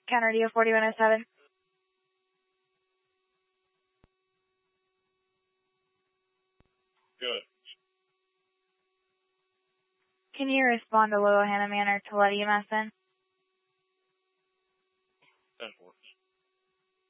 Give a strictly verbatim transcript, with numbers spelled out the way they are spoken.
Counter Radio forty-one oh seven. Good. Can you respond to Little Hannah Manor to let E M S in? ten four.